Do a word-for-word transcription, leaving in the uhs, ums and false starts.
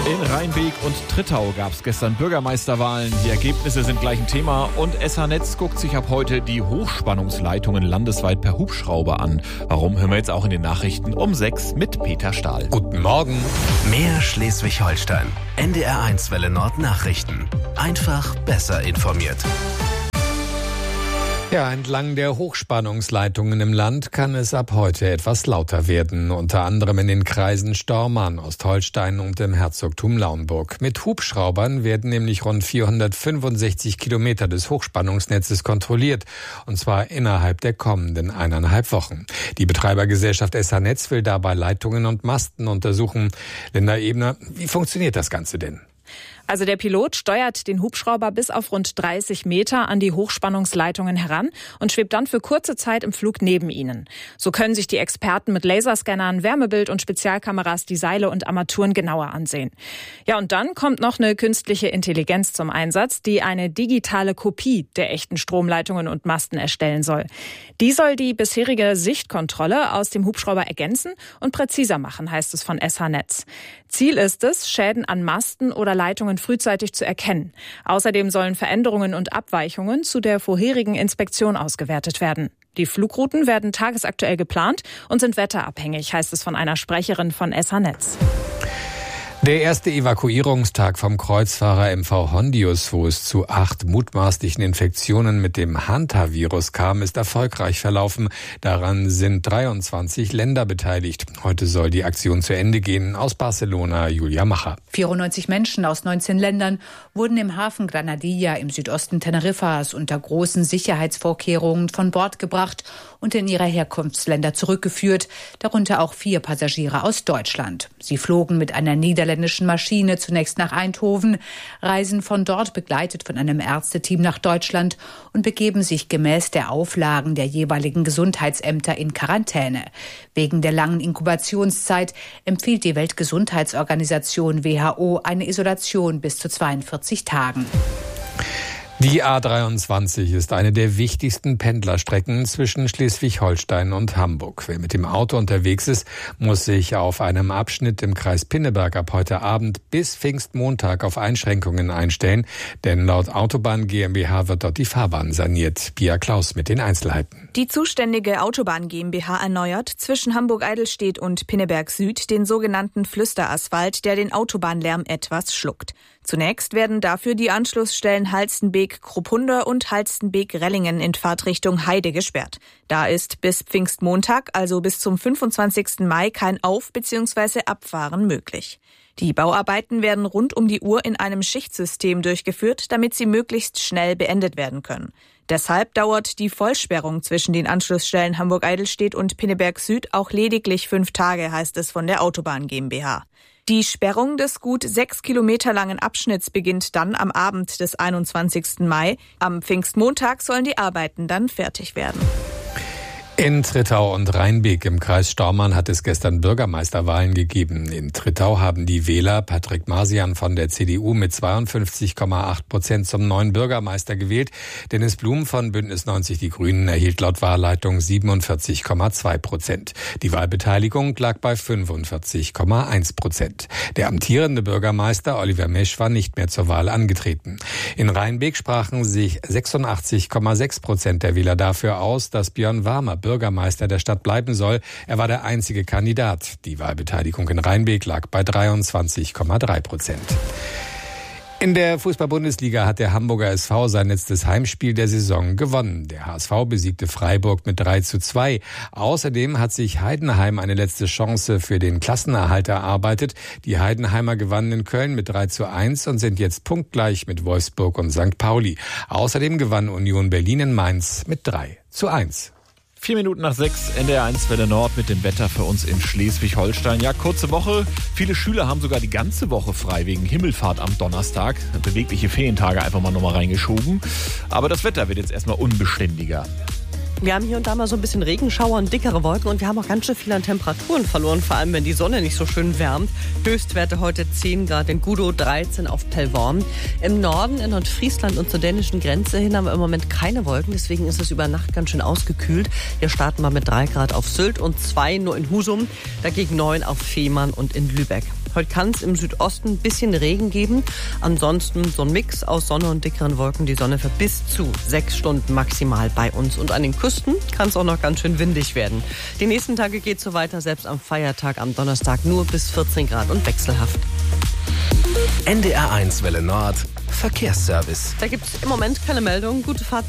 In Rheinbeek und Trittau gab es gestern Bürgermeisterwahlen. Die Ergebnisse sind gleich ein Thema. Und S H-Netz guckt sich ab heute die Hochspannungsleitungen landesweit per Hubschrauber an. Warum, hören wir jetzt auch in den Nachrichten um sechs mit Peter Stahl. Guten Morgen. Mehr Schleswig-Holstein. N D R eins Welle Nord Nachrichten. Einfach besser informiert. Ja, entlang der Hochspannungsleitungen im Land kann es ab heute etwas lauter werden. Unter anderem in den Kreisen Stormarn, Ostholstein und im Herzogtum Lauenburg. Mit Hubschraubern werden nämlich rund vierhundertfünfundsechzig Kilometer des Hochspannungsnetzes kontrolliert. Und zwar innerhalb der kommenden eineinhalb Wochen. Die Betreibergesellschaft S H-Netz will dabei Leitungen und Masten untersuchen. Linda Ebner, wie funktioniert das Ganze denn? Also der Pilot steuert den Hubschrauber bis auf rund dreißig Meter an die Hochspannungsleitungen heran und schwebt dann für kurze Zeit im Flug neben ihnen. So können sich die Experten mit Laserscannern, Wärmebild und Spezialkameras die Seile und Armaturen genauer ansehen. Ja, und dann kommt noch eine künstliche Intelligenz zum Einsatz, die eine digitale Kopie der echten Stromleitungen und Masten erstellen soll. Die soll die bisherige Sichtkontrolle aus dem Hubschrauber ergänzen und präziser machen, heißt es von S H-Netz. Ziel ist es, Schäden an Masten oder Leitungen frühzeitig zu erkennen. Außerdem sollen Veränderungen und Abweichungen zu der vorherigen Inspektion ausgewertet werden. Die Flugrouten werden tagesaktuell geplant und sind wetterabhängig, heißt es von einer Sprecherin von S H-Netz. Der erste Evakuierungstag vom Kreuzfahrer M V Hondius, wo es zu acht mutmaßlichen Infektionen mit dem Hantavirus kam, ist erfolgreich verlaufen. Daran sind dreiundzwanzig Länder beteiligt. Heute soll die Aktion zu Ende gehen. Aus Barcelona, Julia Macher. vierundneunzig Menschen aus neunzehn Ländern wurden im Hafen Granadilla im Südosten Teneriffas unter großen Sicherheitsvorkehrungen von Bord gebracht und in ihre Herkunftsländer zurückgeführt, darunter auch vier Passagiere aus Deutschland. Sie flogen mit einer niederländischen Maschine zunächst nach Eindhoven, reisen von dort begleitet von einem Ärzteteam nach Deutschland und begeben sich gemäß der Auflagen der jeweiligen Gesundheitsämter in Quarantäne. Wegen der langen Inkubationszeit empfiehlt die Weltgesundheitsorganisation W H O eine Isolation bis zu zweiundvierzig Tagen. Die A dreiundzwanzig ist eine der wichtigsten Pendlerstrecken zwischen Schleswig-Holstein und Hamburg. Wer mit dem Auto unterwegs ist, muss sich auf einem Abschnitt im Kreis Pinneberg ab heute Abend bis Pfingstmontag auf Einschränkungen einstellen, denn laut Autobahn GmbH wird dort die Fahrbahn saniert. Pia Klaus mit den Einzelheiten. Die zuständige Autobahn GmbH erneuert zwischen Hamburg-Eidelstedt und Pinneberg Süd den sogenannten Flüsterasphalt, der den Autobahnlärm etwas schluckt. Zunächst werden dafür die Anschlussstellen Halstenbek-Krupphunder und Halstenbek-Rellingen in Fahrtrichtung Heide gesperrt. Da ist bis Pfingstmontag, also bis zum fünfundzwanzigsten Mai, kein Auf- bzw. Abfahren möglich. Die Bauarbeiten werden rund um die Uhr in einem Schichtsystem durchgeführt, damit sie möglichst schnell beendet werden können. Deshalb dauert die Vollsperrung zwischen den Anschlussstellen Hamburg-Eidelstedt und Pinneberg Süd auch lediglich fünf Tage, heißt es von der Autobahn GmbH. Die Sperrung des gut sechs Kilometer langen Abschnitts beginnt dann am Abend des einundzwanzigsten Mai. Am Pfingstmontag sollen die Arbeiten dann fertig werden. In Trittau und Rheinbeek im Kreis Stormarn hat es gestern Bürgermeisterwahlen gegeben. In Trittau haben die Wähler Patrick Marsian von der C D U mit zweiundfünfzig Komma acht Prozent zum neuen Bürgermeister gewählt. Dennis Blum von Bündnis neunzig Die Grünen erhielt laut Wahlleitung siebenundvierzig Komma zwei Prozent. Die Wahlbeteiligung lag bei fünfundvierzig Komma eins Prozent. Der amtierende Bürgermeister Oliver Mesch war nicht mehr zur Wahl angetreten. In Rheinbeek sprachen sich sechsundachtzig Komma sechs Prozent der Wähler dafür aus, dass Björn Warmer Bürgermeister der Stadt bleiben soll. Er war der einzige Kandidat. Die Wahlbeteiligung in Rheinbeek lag bei dreiundzwanzig Komma drei Prozent. In der Fußball-Bundesliga hat der Hamburger S V sein letztes Heimspiel der Saison gewonnen. Der H S V besiegte Freiburg mit drei zu zwei. Außerdem hat sich Heidenheim eine letzte Chance für den Klassenerhalt erarbeitet. Die Heidenheimer gewannen in Köln mit drei zu eins und sind jetzt punktgleich mit Wolfsburg und Sankt Pauli. Außerdem gewann Union Berlin in Mainz mit drei zu eins. Vier Minuten nach sechs, N D R eins Welle Nord mit dem Wetter für uns in Schleswig-Holstein. Ja, kurze Woche. Viele Schüler haben sogar die ganze Woche frei wegen Himmelfahrt am Donnerstag. Bewegliche Ferientage einfach mal nochmal reingeschoben. Aber das Wetter wird jetzt erstmal unbeständiger. Wir haben hier und da mal so ein bisschen Regenschauer und dickere Wolken und wir haben auch ganz schön viel an Temperaturen verloren, vor allem wenn die Sonne nicht so schön wärmt. Höchstwerte heute zehn Grad in Gudow, dreizehn auf Pellworm. Im Norden, in Nordfriesland und zur dänischen Grenze hin haben wir im Moment keine Wolken, deswegen ist es über Nacht ganz schön ausgekühlt. Hier starten wir mit drei Grad auf Sylt und zwei nur in Husum, dagegen neun auf Fehmarn und in Lübeck. Heute kann es im Südosten ein bisschen Regen geben. Ansonsten so ein Mix aus Sonne und dickeren Wolken. Die Sonne für bis zu sechs Stunden maximal bei uns. Und an den Küsten kann es auch noch ganz schön windig werden. Die nächsten Tage geht es so weiter, selbst am Feiertag am Donnerstag nur bis vierzehn Grad und wechselhaft. N D R eins Welle Nord, Verkehrsservice. Da gibt es im Moment keine Meldung. Gute Fahrt.